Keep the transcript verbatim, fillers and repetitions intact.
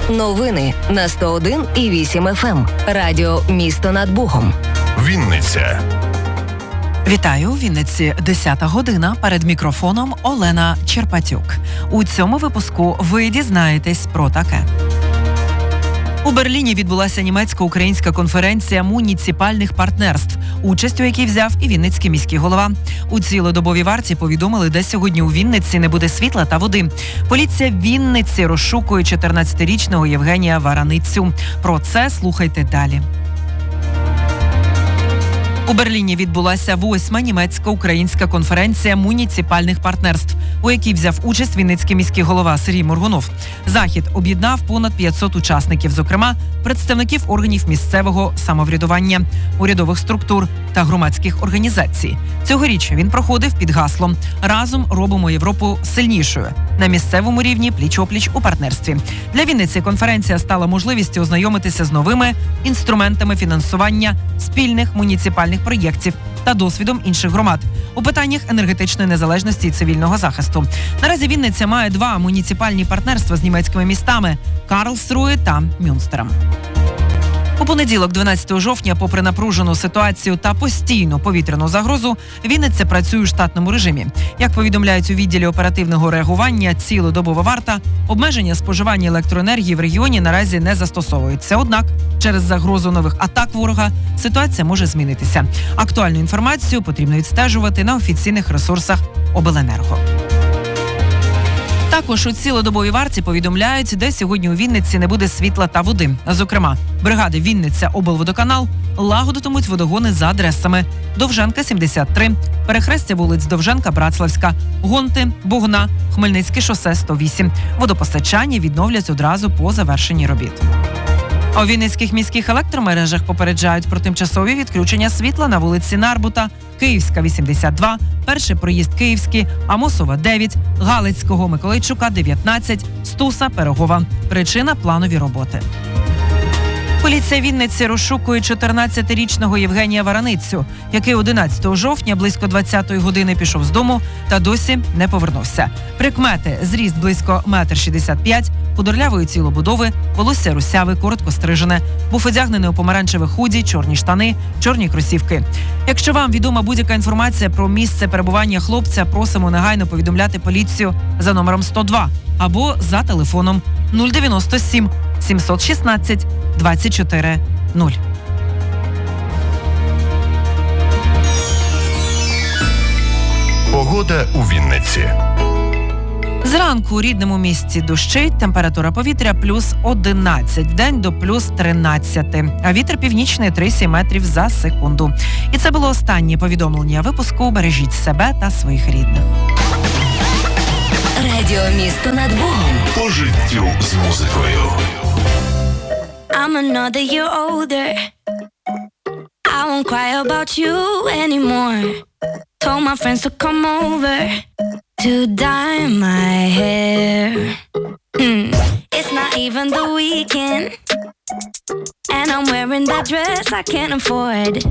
Новини на сто один і вісім еф ем. Радіо «Місто над Богом». Вінниця. Вітаю, в Вінниці десята година. Перед мікрофоном Олена Черпатюк. У цьому випуску ви дізнаєтесь про таке. У Берліні відбулася німецько-українська конференція муніципальних партнерств, участь у якій взяв і Вінницький міський голова. У цілодобовій варті повідомили, де сьогодні у Вінниці не буде світла та води. Поліція Вінниці розшукує чотирнадцятирічного Євгенія Вараницю. Про це слухайте далі. У Берліні відбулася восьма німецько-українська конференція муніципальних партнерств, у якій взяв участь Вінницький міський голова Сергій Моргунов. Захід об'єднав понад п'ятсот учасників, зокрема представників органів місцевого самоврядування, урядових структур та громадських організацій. Цьогоріч він проходив під гаслом «Разом робимо Європу сильнішою» на місцевому рівні пліч-опліч у партнерстві. Для Вінниці конференція стала можливістю ознайомитися з новими інструментами фінансування спільних муніципальних проєктів та досвідом інших громад у питаннях енергетичної незалежності і цивільного захисту. Наразі Вінниця має два муніципальні партнерства з німецькими містами – Карлсрує та Мюнстером. У понеділок, дванадцятого жовтня, попри напружену ситуацію та постійну повітряну загрозу, Вінниця працює у штатному режимі. Як повідомляють у відділі оперативного реагування, цілодобова варта, обмеження споживання електроенергії в регіоні наразі не застосовуються. Однак, через загрозу нових атак ворога ситуація може змінитися. Актуальну інформацію потрібно відстежувати на офіційних ресурсах обленерго. Також у цілодобовій варті повідомляють, де сьогодні у Вінниці не буде світла та води. Зокрема, бригади Вінниця облводоканал лагодитимуть водогони за адресами: Довженка, сімдесят три, перехрестя вулиць Довженка, Братславська, Гонти, Богуна, Хмельницьке шосе сто вісім. Водопостачання відновлять одразу по завершенні робіт. У Вінницьких міських електромережах попереджають про тимчасові відключення світла на вулиці Нарбута, Київська, вісімдесят два, перший проїзд Київський, Амосова, дев'ять, Галицького, Миколайчука, дев'ятнадцять, Стуса, Пирогова. Причина – планові роботи. Поліція Вінниці розшукує чотирнадцятирічного Євгенія Вараницю, який одинадцятого жовтня близько двадцятої години пішов з дому та досі не повернувся. Прикмети: зріст близько метр шістдесят п'ять, худорлявої цілобудови, волосся русяве, коротко стрижене, був одягнений у помаранчеве худі, чорні штани, чорні кросівки. Якщо вам відома будь-яка інформація про місце перебування хлопця, просимо негайно повідомляти поліцію за номером сто два або за телефоном нуль дев'яносто сім сімсот шістнадцять двадцять чотири нуль. Погода у Вінниці. Зранку у рідному місті дощить, температура повітря плюс одинадцять, день до плюс тринадцять, а вітер північний три цілих сім метрів за секунду. І це було останнє повідомлення випуску. Бережіть себе та своїх рідних. Радіо «Місто над Богом». По життю з музикою. I'm another year older. I won't cry about you anymore. Told my friends to come over to dye my hair. Hmm. It's not even the weekend, and I'm wearing that dress I can't afford.